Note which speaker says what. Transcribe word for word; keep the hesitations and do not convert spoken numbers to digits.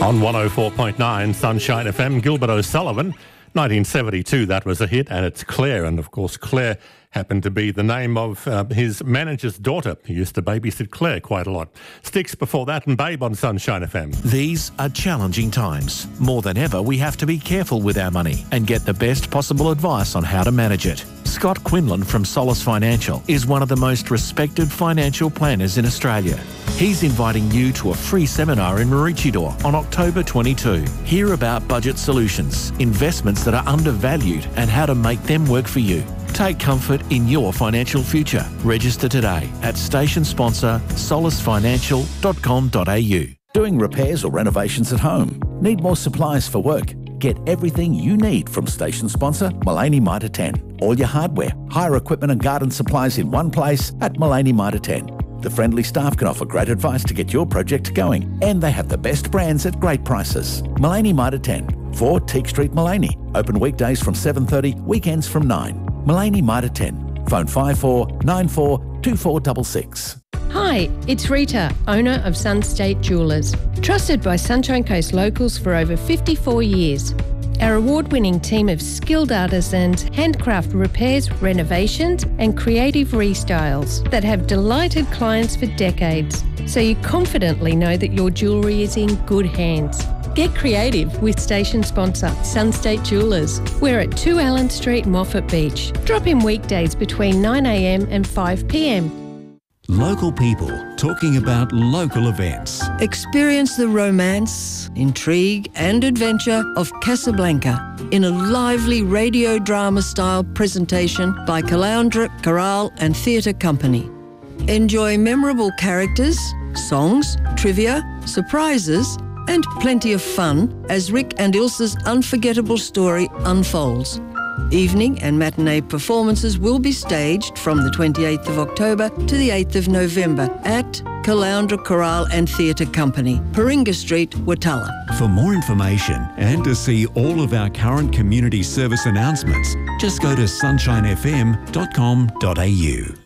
Speaker 1: On one oh four point nine Sunshine F M, Gilbert O'Sullivan, nineteen seventy-two, that was a hit, and it's Claire. And of course, Claire happened to be the name of uh, his manager's daughter. He used to babysit Claire quite a lot. Sticks before that and Babe on Sunshine F M.
Speaker 2: These are challenging times. More than ever, we have to be careful with our money and get the best possible advice on how to manage it. Scott Quinlan from Solace Financial is one of the most respected financial planners in Australia. He's inviting you to a free seminar in Maroochydore on October twenty-second. Hear about budget solutions, investments that are undervalued and how to make them work for you. Take comfort in your financial future. Register today at station sponsor solace financial dot com dot a u.
Speaker 3: Doing repairs or renovations at home? Need more supplies for work? Get everything you need from station sponsor Mullaney Mitre ten. All your hardware, hire equipment and garden supplies in one place at Mullaney Mitre ten. The friendly staff can offer great advice to get your project going, and they have the best brands at great prices. Mullaney Mitre ten, four Teak Street, Mullaney. Open weekdays from seven thirty, weekends from nine. Mullaney Mitre ten. Phone five four nine four two four six six.
Speaker 4: Hi, it's Rita, owner of Sunstate Jewellers. Trusted by Sunshine Coast locals for over fifty-four years. Our award-winning team of skilled artisans handcraft repairs, renovations and creative restyles that have delighted clients for decades, so you confidently know that your jewellery is in good hands. Get creative with station sponsor Sunstate Jewellers. We're at two Allen Street, Moffat Beach. Drop in weekdays between nine a m and five p m.
Speaker 5: Local people talking about local events.
Speaker 6: Experience the romance, intrigue and adventure of Casablanca in a lively radio drama style presentation by Caloundra Chorale and Theatre Company. Enjoy memorable characters, songs, trivia, surprises and plenty of fun as Rick and Ilsa's unforgettable story unfolds. Evening and matinee performances will be staged from the twenty-eighth of October to the eighth of November at Caloundra Chorale and Theatre Company, Paringa Street, Watala.
Speaker 5: For more information and to see all of our current community service announcements, just go to sunshine f m dot com dot a u.